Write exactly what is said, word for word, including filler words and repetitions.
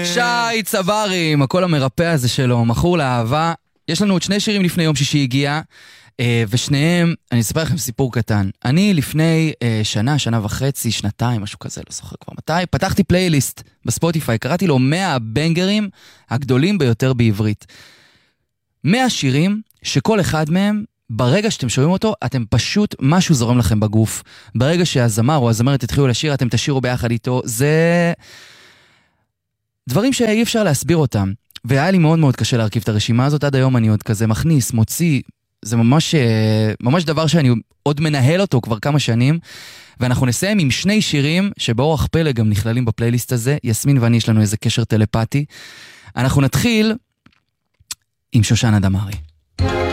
שי צברי, עם הקול המרפא הזה שלו, מכור לאהבה. יש לנו עוד שני שירים לפני יום שישי הגיע, ושניהם, אני אספר לכם סיפור קטן. אני לפני שנה, שנה וחצי, שנתיים, משהו כזה, לא זוכר כבר מתי, פתחתי פלייליסט בספוטיפיי, קראתי לו מאה הבנגרים הגדולים ביותר בעברית. מאה שירים שכל אחד מהם, ברגע שאתם שומעים אותו, אתם פשוט, משהו זורם לכם בגוף. ברגע שהזמר או הזמרת התחילו לשיר, אתם תשירו ביחד איתו. זה דברים שאי אפשר להסביר אותם. והיה לי מאוד מאוד קשה להרכיב את הרשימה הזאת. עד היום אני עוד כזה מכניס, מוציא. זה ממש, ממש דבר שאני עוד מנהל אותו כבר כמה שנים. ואנחנו נסיים עם שני שירים שבאורח פלא גם נכללים בפלייליסט הזה. יסמין ואני יש לנו איזה קשר טלפתי. אנחנו נתחיל עם שושנה דמארי.